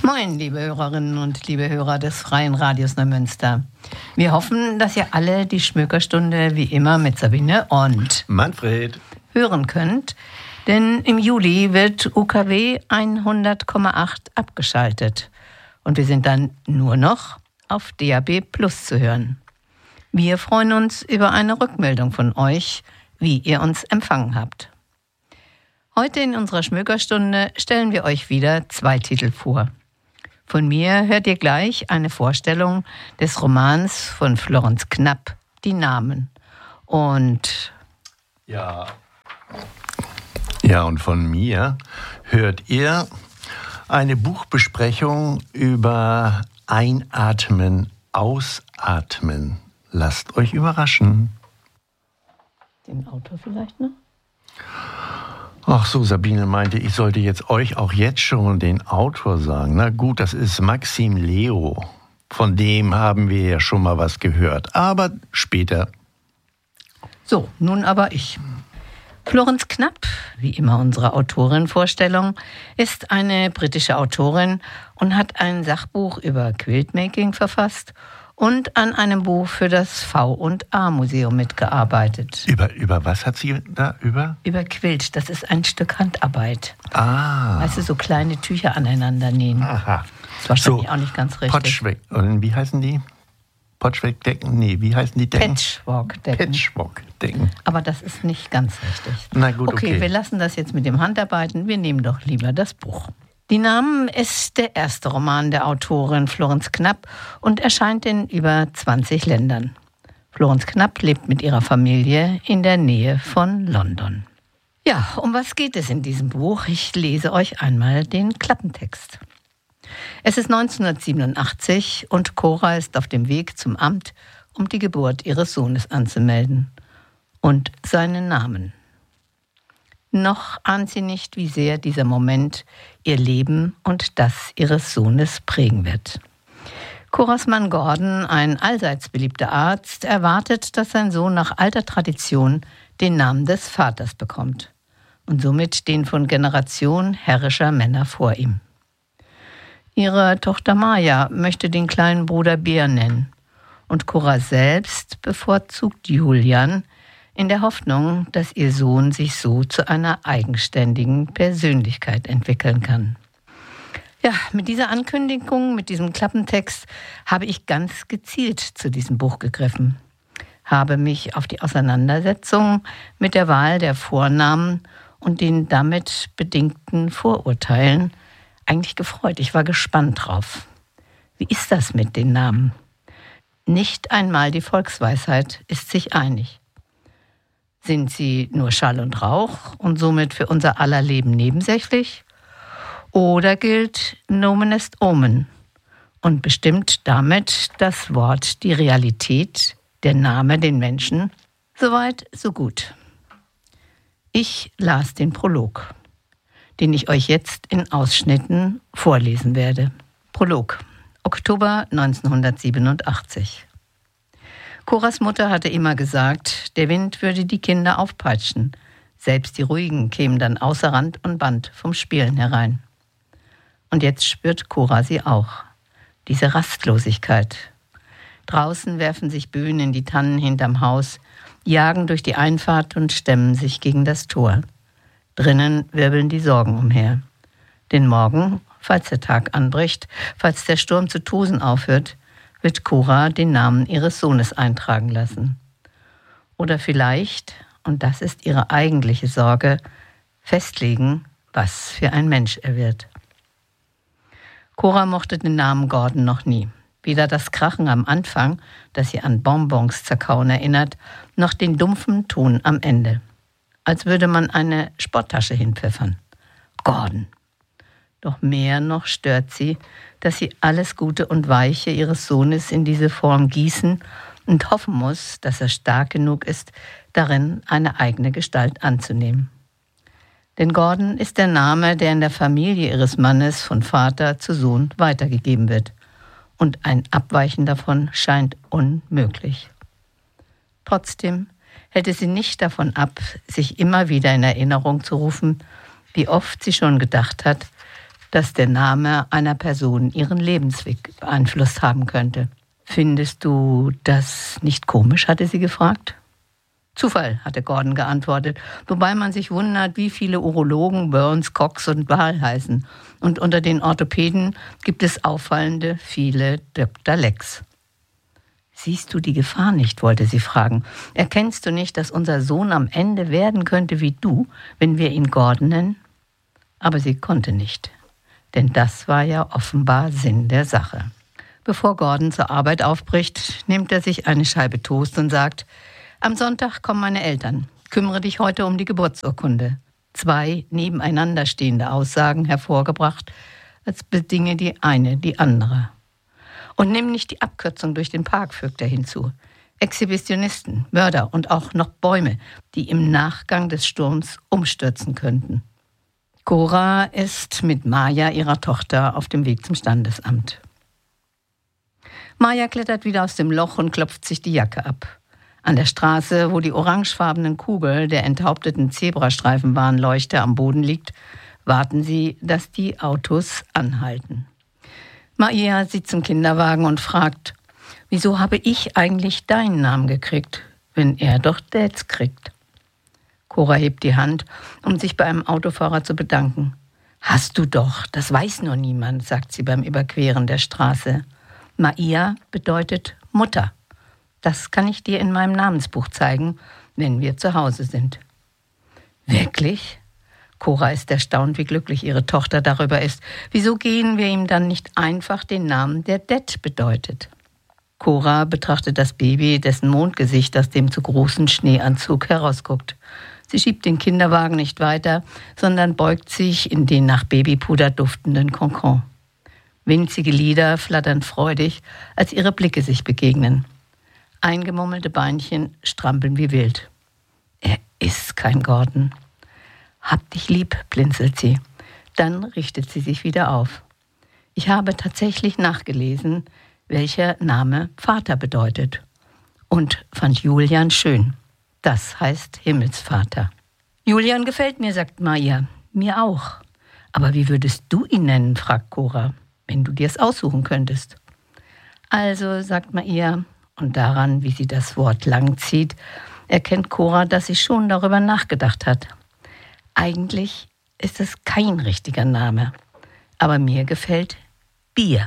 Moin, liebe Hörerinnen und liebe Hörer des Freien Radios Neumünster. Wir hoffen, dass ihr alle die Schmökerstunde wie immer mit Sabine und Manfred hören könnt, denn im Juli wird UKW 100,8 abgeschaltet und wir sind dann nur noch auf DAB+ zu hören. Wir freuen uns über eine Rückmeldung von euch, wie ihr uns empfangen habt. Heute in unserer Schmökerstunde stellen wir euch wieder 2 Titel vor. Von mir hört ihr gleich eine Vorstellung des Romans von Florenz Knapp, Die Namen. Und und von mir hört ihr eine Buchbesprechung über Einatmen, Ausatmen. Lasst euch überraschen. Den Autor vielleicht noch? Ach so, Sabine meinte, ich sollte jetzt euch auch jetzt schon den Autor sagen. Na gut, das ist Maxim Leo. Von dem haben wir ja schon mal was gehört, aber später. So, nun aber ich. Florenz Knapp, wie immer unsere Autorin-Vorstellung, ist eine britische Autorin und hat ein Sachbuch über Quiltmaking verfasst und an einem Buch für das V&A-Museum mitgearbeitet. Über was hat sie da? Über Quilt, das ist ein Stück Handarbeit. Weißt du, so kleine Tücher aneinander nähen. Aha. Das ist wahrscheinlich auch nicht ganz richtig. Und wie heißen die? Patchwork-Decken? Nee, wie heißen die Decken? Patchwork-Decken. Aber das ist nicht ganz richtig. Na gut, okay. Wir lassen das jetzt mit dem Handarbeiten. Wir nehmen doch lieber das Buch. Die Namen ist der erste Roman der Autorin Florenz Knapp und erscheint in über 20 Ländern. Florenz Knapp lebt mit ihrer Familie in der Nähe von London. Ja, um was geht es in diesem Buch? Ich lese euch einmal den Klappentext. Es ist 1987 und Cora ist auf dem Weg zum Amt, um die Geburt ihres Sohnes anzumelden. Und seinen Namen. Noch ahnt sie nicht, wie sehr dieser Moment ihr Leben und das ihres Sohnes prägen wird. Coras Mann Gordon, ein allseits beliebter Arzt, erwartet, dass sein Sohn nach alter Tradition den Namen des Vaters bekommt und somit den von Generation herrischer Männer vor ihm. Ihre Tochter Maja möchte den kleinen Bruder Beer nennen und Cora selbst bevorzugt Julian, in der Hoffnung, dass ihr Sohn sich so zu einer eigenständigen Persönlichkeit entwickeln kann. Ja, mit dieser Ankündigung, mit diesem Klappentext habe ich ganz gezielt zu diesem Buch gegriffen, habe mich auf die Auseinandersetzung mit der Wahl der Vornamen und den damit bedingten Vorurteilen eigentlich gefreut. Ich war gespannt drauf. Wie ist das mit den Namen? Nicht einmal die Volksweisheit ist sich einig. Sind sie nur Schall und Rauch und somit für unser aller Leben nebensächlich? Oder gilt Nomen est Omen und bestimmt damit das Wort die Realität, der Name den Menschen? Soweit, so gut. Ich las den Prolog, den ich euch jetzt in Ausschnitten vorlesen werde. Prolog, Oktober 1987. Coras Mutter hatte immer gesagt, der Wind würde die Kinder aufpeitschen. Selbst die Ruhigen kämen dann außer Rand und Band vom Spielen herein. Und jetzt spürt Cora sie auch. Diese Rastlosigkeit. Draußen werfen sich Böen in die Tannen hinterm Haus, jagen durch die Einfahrt und stemmen sich gegen das Tor. Drinnen wirbeln die Sorgen umher. Denn morgen, falls der Tag anbricht, falls der Sturm zu tosen aufhört, wird Cora den Namen ihres Sohnes eintragen lassen. Oder vielleicht, und das ist ihre eigentliche Sorge, festlegen, was für ein Mensch er wird. Cora mochte den Namen Gordon noch nie. Weder das Krachen am Anfang, das sie an Bonbons zerkauen erinnert, noch den dumpfen Ton am Ende. Als würde man eine Sporttasche hinpfeffern. Gordon. Doch mehr noch stört sie, dass sie alles Gute und Weiche ihres Sohnes in diese Form gießen und hoffen muss, dass er stark genug ist, darin eine eigene Gestalt anzunehmen. Denn Gordon ist der Name, der in der Familie ihres Mannes von Vater zu Sohn weitergegeben wird. Und ein Abweichen davon scheint unmöglich. Trotzdem hält es sie nicht davon ab, sich immer wieder in Erinnerung zu rufen, wie oft sie schon gedacht hat, dass der Name einer Person ihren Lebensweg beeinflusst haben könnte. »Findest du das nicht komisch?« hatte sie gefragt. »Zufall«, hatte Gordon geantwortet, wobei man sich wundert, wie viele Urologen Burns, Cox und Wahl heißen. Und unter den Orthopäden gibt es auffallende viele Dr. Lex. »Siehst du die Gefahr nicht?«, wollte sie fragen. »Erkennst du nicht, dass unser Sohn am Ende werden könnte wie du, wenn wir ihn Gordon nennen?« Aber sie konnte nicht, denn das war ja offenbar Sinn der Sache. Bevor Gordon zur Arbeit aufbricht, nimmt er sich eine Scheibe Toast und sagt: »Am Sonntag kommen meine Eltern. Kümmere dich heute um die Geburtsurkunde.« 2 nebeneinander stehende Aussagen hervorgebracht, als bedinge die eine die andere. »Und nimm nicht die Abkürzung durch den Park«, fügt er hinzu. »Exhibitionisten, Mörder und auch noch Bäume, die im Nachgang des Sturms umstürzen könnten.« Cora ist mit Maja, ihrer Tochter, auf dem Weg zum Standesamt. Maja klettert wieder aus dem Loch und klopft sich die Jacke ab. An der Straße, wo die orangefarbenen Kugel der enthaupteten Zebrastreifenwarnleuchte am Boden liegt, warten sie, dass die Autos anhalten. Maja sieht zum Kinderwagen und fragt: »Wieso habe ich eigentlich deinen Namen gekriegt, wenn er doch Dads kriegt?« Cora hebt die Hand, um sich bei einem Autofahrer zu bedanken. »Hast du doch, das weiß nur niemand«, sagt sie beim Überqueren der Straße. Maia bedeutet Mutter. Das kann ich dir in meinem Namensbuch zeigen, wenn wir zu Hause sind. Wirklich? Cora ist erstaunt, wie glücklich ihre Tochter darüber ist. Wieso geben wir ihm dann nicht einfach den Namen, der Dad bedeutet? Cora betrachtet das Baby, dessen Mondgesicht aus dem zu großen Schneeanzug herausguckt. Sie schiebt den Kinderwagen nicht weiter, sondern beugt sich in den nach Babypuder duftenden Konkon. Winzige Lider flattern freudig, als ihre Blicke sich begegnen. Eingemummelte Beinchen strampeln wie wild. Er ist kein Gordon. »Hab dich lieb«, blinzelt sie. Dann richtet sie sich wieder auf. Ich habe tatsächlich nachgelesen, welcher Name Vater bedeutet. Und fand Julian schön. Das heißt Himmelsvater. »Julian gefällt mir«, sagt Maja. »Mir auch. Aber wie würdest du ihn nennen?«, fragt Cora, »wenn du dir es aussuchen könntest.« »Also«, sagt Maja, und daran, wie sie das Wort lang zieht, erkennt Cora, dass sie schon darüber nachgedacht hat. Eigentlich ist es kein richtiger Name, aber mir gefällt Bier.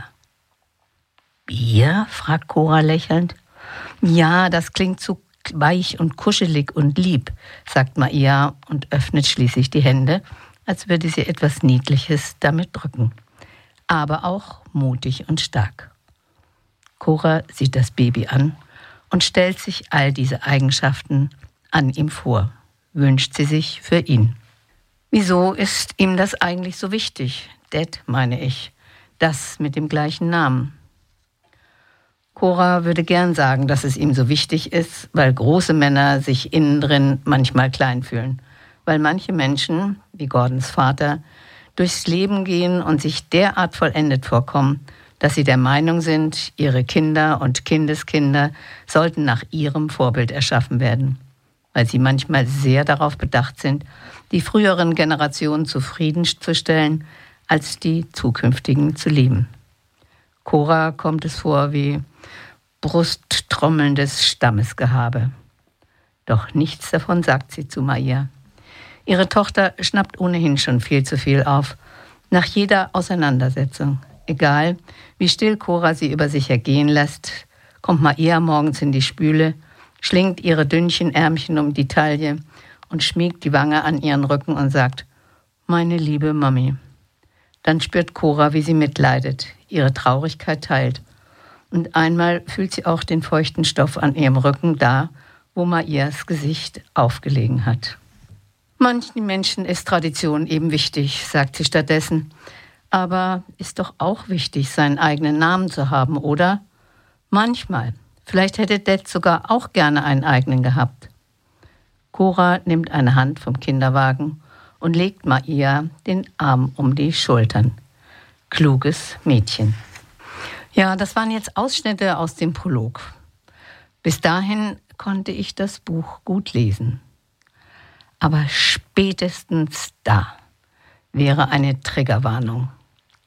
»Bier?«, fragt Cora lächelnd. »Ja, das klingt so weich und kuschelig und lieb«, sagt Maia und öffnet schließlich die Hände, als würde sie etwas Niedliches damit drücken. Aber auch mutig und stark. Cora sieht das Baby an und stellt sich all diese Eigenschaften an ihm vor, wünscht sie sich für ihn. Wieso ist ihm das eigentlich so wichtig? Dad, meine ich. Das mit dem gleichen Namen. Cora würde gern sagen, dass es ihm so wichtig ist, weil große Männer sich innen drin manchmal klein fühlen. Weil manche Menschen, wie Gordons Vater, durchs Leben gehen und sich derart vollendet vorkommen, dass sie der Meinung sind, ihre Kinder und Kindeskinder sollten nach ihrem Vorbild erschaffen werden. Weil sie manchmal sehr darauf bedacht sind, die früheren Generationen zufriedenzustellen, als die zukünftigen zu lieben. Cora kommt es vor wie brusttrommelndes Stammesgehabe. Doch nichts davon sagt sie zu Maia. Ihre Tochter schnappt ohnehin schon viel zu viel auf. Nach jeder Auseinandersetzung, egal wie still Cora sie über sich ergehen lässt, kommt Maia morgens in die Spüle, schlingt ihre dünnchen Ärmchen um die Taille und schmiegt die Wange an ihren Rücken und sagt: »Meine liebe Mami.« Dann spürt Cora, wie sie mitleidet, ihre Traurigkeit teilt. Und einmal fühlt sie auch den feuchten Stoff an ihrem Rücken da, wo Maias Gesicht aufgelegen hat. »Manchen Menschen ist Tradition eben wichtig«, sagt sie stattdessen. »Aber ist doch auch wichtig, seinen eigenen Namen zu haben, oder? Manchmal. Vielleicht hätte Dad sogar auch gerne einen eigenen gehabt.« Cora nimmt eine Hand vom Kinderwagen und legt Maia den Arm um die Schultern. Kluges Mädchen. Ja, das waren jetzt Ausschnitte aus dem Prolog. Bis dahin konnte ich das Buch gut lesen. Aber spätestens da wäre eine Triggerwarnung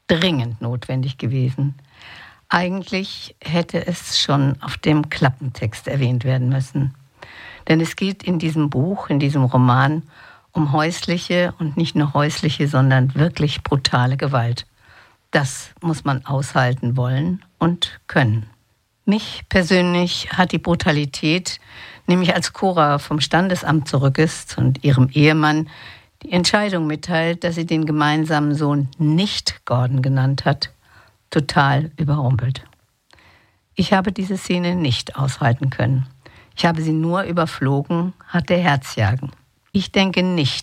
dringend notwendig gewesen. Eigentlich hätte es schon auf dem Klappentext erwähnt werden müssen. Denn es geht in diesem Buch, in diesem Roman, um häusliche und nicht nur häusliche, sondern wirklich brutale Gewalt. Das muss man aushalten wollen und können. Mich persönlich hat die Brutalität, nämlich als Cora vom Standesamt zurück ist und ihrem Ehemann die Entscheidung mitteilt, dass sie den gemeinsamen Sohn nicht Gordon genannt hat, total überrumpelt. Ich habe diese Szene nicht aushalten können. Ich habe sie nur überflogen, hatte Herzjagen. Ich denke nicht,